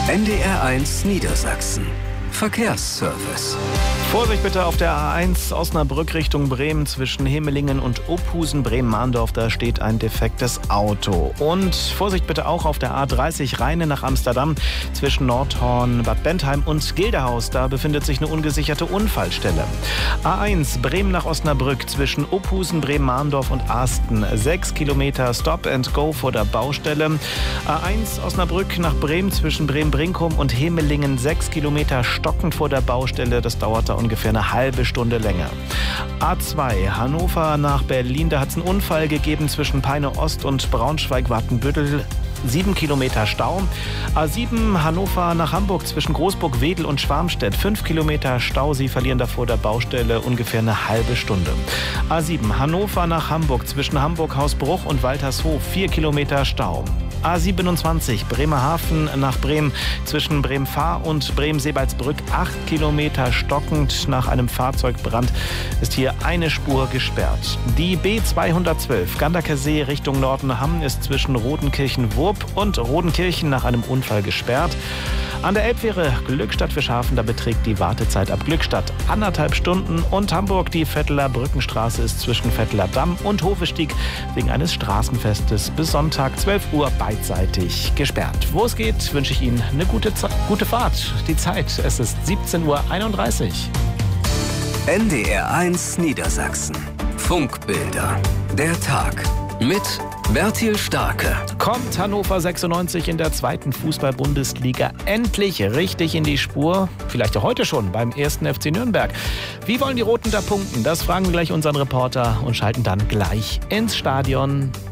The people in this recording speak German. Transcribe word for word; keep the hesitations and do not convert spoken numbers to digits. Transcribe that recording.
N D R eins Niedersachsen. Verkehrsservice. Vorsicht bitte auf der A eins Osnabrück Richtung Bremen zwischen Hemelingen und Ophusen, Bremen-Mahndorf, da steht ein defektes Auto. Und Vorsicht bitte auch auf der A dreißig Rheine nach Amsterdam zwischen Nordhorn, Bad Bentheim und Gildehaus, da befindet sich eine ungesicherte Unfallstelle. A eins Bremen nach Osnabrück zwischen Ophusen, Bremen-Mahndorf und Arsten, sechs Kilometer Stop and Go vor der Baustelle. A eins Osnabrück nach Bremen zwischen Bremen-Brinkum und Hemelingen, sechs Kilometer stockend vor der Baustelle, das dauerte ungefähr eine halbe Stunde länger. A zwei Hannover nach Berlin, da hat es einen Unfall gegeben zwischen Peine Ost und Braunschweig-Watenbüttel. Sieben Kilometer Stau. A sieben Hannover nach Hamburg zwischen Großburg-Wedel und Schwarmstedt. Fünf Kilometer Stau. Sie verlieren da vor der Baustelle ungefähr eine halbe Stunde. A sieben Hannover nach Hamburg zwischen Hamburg-Hausbruch und Waltershof. Vier Kilometer Stau. A siebenundzwanzig Bremerhaven nach Bremen zwischen Bremen-Fahr und Bremen-Sebalsbrück. Acht Kilometer stockend nach einem Fahrzeugbrand ist hier eine Spur gesperrt. Die B zweihundertzwölf Gandaker See Richtung Nordenham ist zwischen Rodenkirchen-Wurb und Rodenkirchen nach einem Unfall gesperrt. An der Elbfähre Glückstadt-Fischhafen, da beträgt die Wartezeit ab Glückstadt anderthalb Stunden. Und Hamburg, die Vetteler Brückenstraße ist zwischen Vetteler Damm und Hofestieg wegen eines Straßenfestes bis Sonntag zwölf Uhr beidseitig gesperrt. Wo es geht, wünsche ich Ihnen eine gute, Ze- gute Fahrt. Die Zeit, es ist siebzehn Uhr einunddreißig. N D R eins Niedersachsen. Funkbilder. Der Tag. Mit Bertil Starke. Kommt Hannover sechsundneunzig in der zweiten Fußball-Bundesliga endlich richtig in die Spur? Vielleicht auch heute schon beim ersten F C Nürnberg. Wie wollen die Roten da punkten? Das fragen wir gleich unseren Reporter und schalten dann gleich ins Stadion.